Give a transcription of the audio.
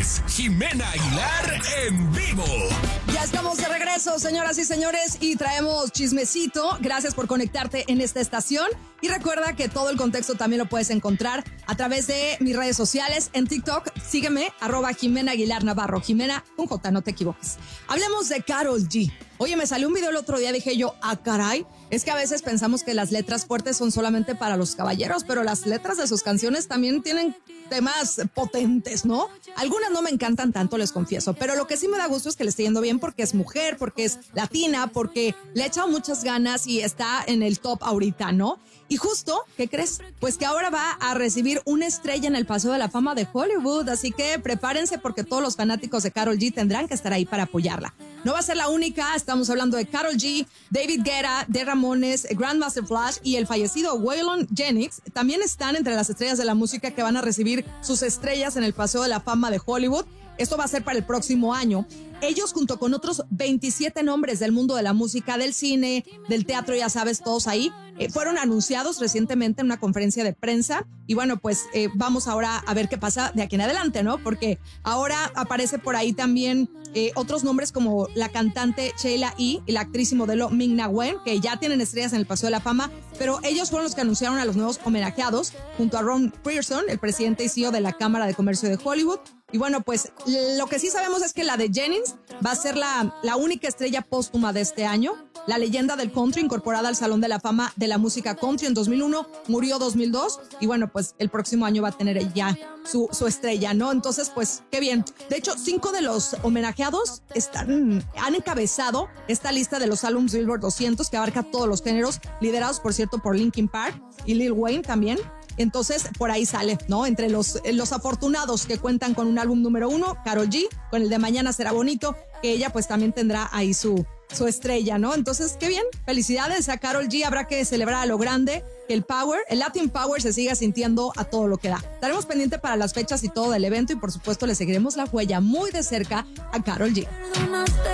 es Jimena Aguilar en vivo. Ya estamos de regreso, señoras y señores, y traemos chismecito. Gracias por conectarte en esta estación. Y recuerda que todo el contexto también lo puedes encontrar a través de mis redes sociales. En TikTok, sígueme, @Jimena Aguilar Navarro. Jimena, con J, no te equivoques. Hablemos de Karol G. Oye, me salió un video el otro día, dije yo, caray, es que a veces pensamos que las letras fuertes son solamente para los caballeros, pero las letras de sus canciones también tienen temas potentes, ¿no? Algunas no me encantan tanto, les confieso, pero lo que sí me da gusto es que le esté yendo bien porque es mujer, porque es latina, porque le ha echado muchas ganas y está en el top ahorita, ¿no? Y justo, ¿qué crees? Pues que ahora va a recibir una estrella en el Paseo de la Fama de Hollywood, así que prepárense porque todos los fanáticos de Karol G tendrán que estar ahí para apoyarla. No va a ser la única, estamos hablando de Karol G, David Guetta, The Ramones, Grandmaster Flash y el fallecido Waylon Jennings también están entre las estrellas de la música que van a recibir sus estrellas en el Paseo de la Fama de Hollywood. Esto va a ser para el próximo año. Ellos, junto con otros 27 nombres del mundo de la música, del cine, del teatro, ya sabes, todos ahí, fueron anunciados recientemente en una conferencia de prensa. Y bueno, pues vamos ahora a ver qué pasa de aquí en adelante, ¿no? Porque ahora aparece por ahí también otros nombres como la cantante Sheila E. y la actriz y modelo Ming-Na Wen, que ya tienen estrellas en el Paseo de la Fama, pero ellos fueron los que anunciaron a los nuevos homenajeados, junto a Ron Pearson, el presidente y CEO de la Cámara de Comercio de Hollywood. Y bueno, pues lo que sí sabemos es que la de Jennings va a ser la única estrella póstuma de este año. La leyenda del country incorporada al Salón de la Fama de la Música Country en 2001, murió 2002 y bueno, pues el próximo año va a tener ya su estrella, ¿no? Entonces, pues qué bien. De hecho, 5 de los homenajeados han encabezado esta lista de los álbumes Billboard 200 que abarca todos los géneros, liderados, por cierto, por Linkin Park y Lil Wayne también. Entonces, por ahí sale, ¿no? Entre los afortunados que cuentan con un álbum número 1, Karol G, con el de Mañana Será Bonito, que ella pues también tendrá ahí su estrella, ¿no? Entonces, qué bien, felicidades a Karol G, habrá que celebrar a lo grande, que el Latin Power se siga sintiendo a todo lo que da. Estaremos pendientes para las fechas y todo del evento y por supuesto le seguiremos la huella muy de cerca a Karol G.